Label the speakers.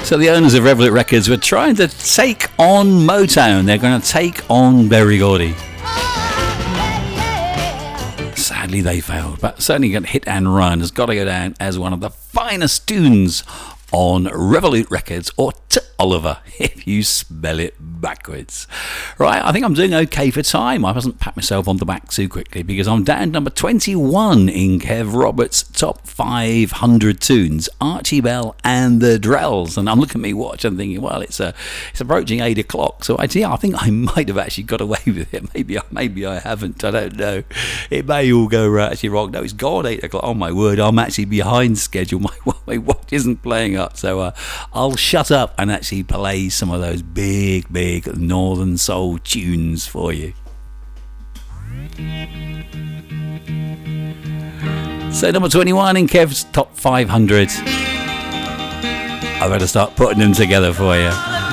Speaker 1: So the owners of Revolut Records were trying to take on Motown. They're going to take on Berry Gordy. Sadly, they failed, but certainly Hit and Run has got to go down as one of the finest tunes on Revolut Records, or T. Oliver, if you spell it backwards. Right, I think I'm doing okay for time. I mustn't pat myself on the back too quickly because I'm down number 21 in Kev Roberts' top 500 tunes, Archie Bell and the Drells. And I'm looking at my watch and thinking, well, it's approaching 8 o'clock, so I think I might have actually got away with it. Maybe I haven't. I don't know. It may all go actually wrong. No, it's gone 8 o'clock. Oh my word, I'm actually behind schedule. My watch isn't playing up, so I'll shut up and actually play some of those big Northern Soul tunes for you. So number 21 in Kev's top 500. I better start putting them together for you.